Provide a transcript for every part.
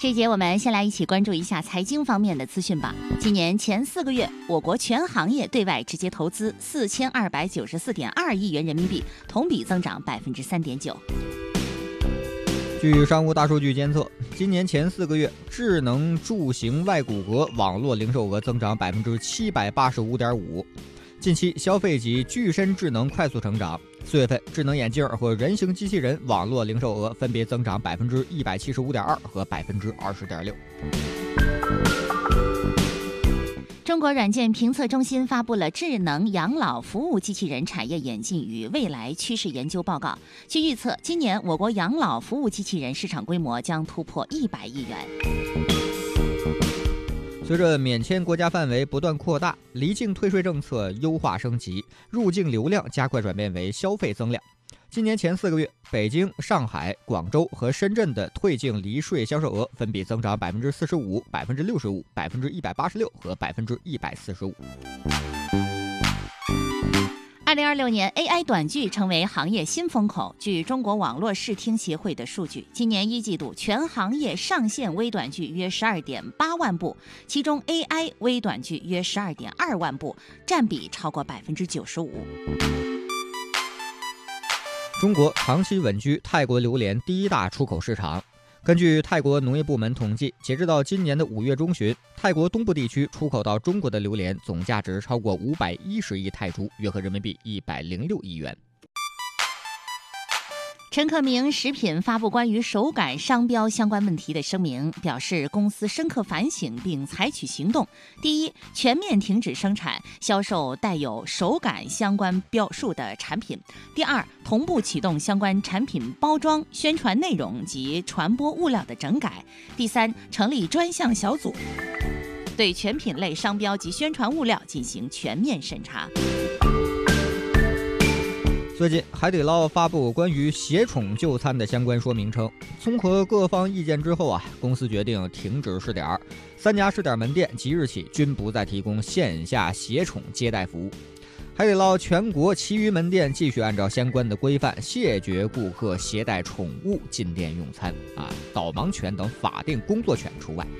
这节我们先来一起关注一下财经方面的资讯吧。今年前4个月，我国全行业对外直接投资4294.2亿元人民币，同比增长3.9%。 据商务大数据监测，今年前4个月，智能住行外骨骼网络零售额增长785.5%。近期消费级具身智能快速成长，4月份智能眼镜和人形机器人网络零售额分别增长175.2%和20.6%。 中国软件评测中心发布了智能养老服务机器人产业演进与未来趋势研究报告。据预测，今年我国养老服务机器人市场规模将突破100亿元。 随着免签国家范围不断扩大，离境退税政策优化升级，入境流量加快转变为消费增量。今年前4个月，北京、上海、广州和深圳的退境离税销售额分别增长45%、65%、186%和145%。 2026年 AI 短剧成为行业新风口。据中国网络视听协会的数据，今年1季度全行业上线微短剧约12.8万部，其中 AI 微短剧约12.2万部，占比超过95%。 中国长期稳居泰国榴莲第1大出口市场。根据泰国农业部门统计，截至到今年的5月中旬，泰国东部地区出口到中国的榴莲总价值超过510亿泰铢，约合人民币106亿元。 陈克明食品发布关于手感商标相关问题的声明，表示公司深刻反省并采取行动。第一，全面停止生产、销售带有手感相关标述的产品；第二，同步启动相关产品包装、宣传内容及传播物料的整改；第三，成立专项小组，对全品类商标及宣传物料进行全面审查。 最近，海底捞发布关于携宠就餐的相关说明称，综合各方意见之后公司决定停止试点，3家试点门店即日起均不再提供线下携宠接待服务。海底捞全国其余门店继续按照相关的规范，谢绝顾客携带宠物进店用餐，导盲犬等法定工作犬除外。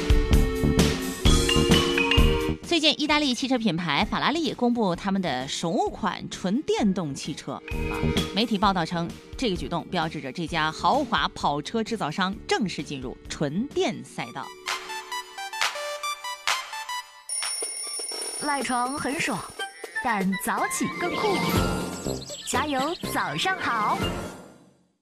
最近，意大利汽车品牌法拉利公布他们的首款纯电动汽车。媒体报道称，这个举动标志着这家豪华跑车制造商正式进入纯电赛道。 赖床很爽，但早起更酷。加油，早上好！